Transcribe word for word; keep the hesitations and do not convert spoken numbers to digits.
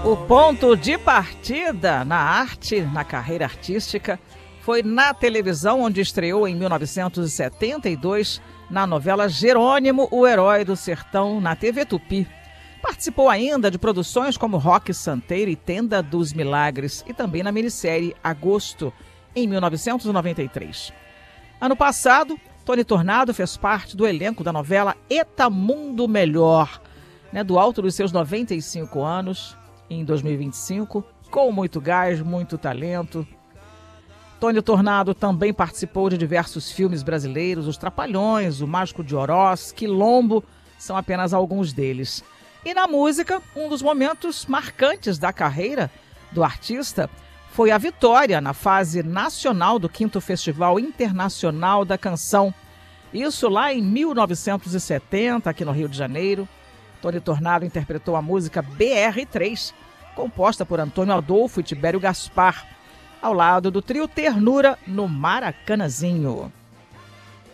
O ponto de partida na arte, na carreira artística, foi na televisão, onde estreou em mil novecentos e setenta e dois na novela Jerônimo, o Herói do Sertão, na T V Tupi. Participou ainda de produções como Roque Santeiro e Tenda dos Milagres e também na minissérie Agosto, em mil novecentos e noventa e três. Ano passado, Tony Tornado fez parte do elenco da novela Eta Mundo Melhor, né, do alto dos seus noventa e cinco anos, em dois mil e vinte e cinco, com muito gás, muito talento. Tony Tornado também participou de diversos filmes brasileiros, Os Trapalhões, O Mágico de Oroz, Quilombo, são apenas alguns deles. E na música, um dos momentos marcantes da carreira do artista foi a vitória na fase nacional do quinto Festival Internacional da Canção. Isso lá em mil novecentos e setenta, aqui no Rio de Janeiro. Tony Tornado interpretou a música B R três, composta por Antônio Adolfo e Tibério Gaspar, ao lado do trio Ternura no Maracanãzinho.